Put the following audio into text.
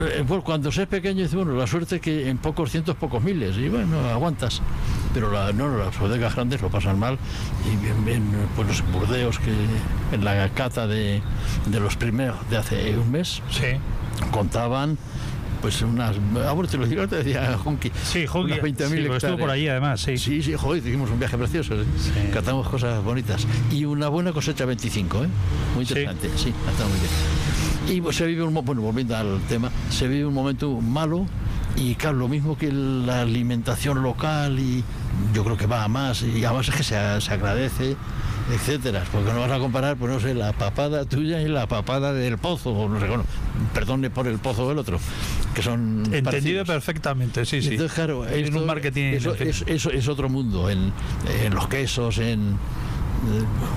Pues cuando se es pequeño, dice, bueno, la suerte es que en pocos cientos, pocos miles, y bueno, aguantas. Pero las bodegas grandes lo pasan mal. Y pues los Burdeos, que en la cata de los primeros de hace un mes, sí, contaban pues unas, te lo digo, te decía Junqui, sí, Junqui, unas 20.000 hectáreas. Estuvo por allí además, sí. Sí, joder, hicimos un viaje precioso, sí. Catamos cosas bonitas y una buena cosecha 25, muy interesante, sí, está muy bien. Y pues, se vive volviendo al tema, se vive un momento malo y claro, lo mismo que la alimentación local, y yo creo que va a más, y además es que se agradece, etcétera, porque no vas a comparar, pues no sé, la papada tuya y la papada del pozo, o no sé, bueno, perdone por el pozo del otro, que son entendido parecidos. Perfectamente, sí. Entonces, claro, en un marketing eso es otro mundo, en los quesos,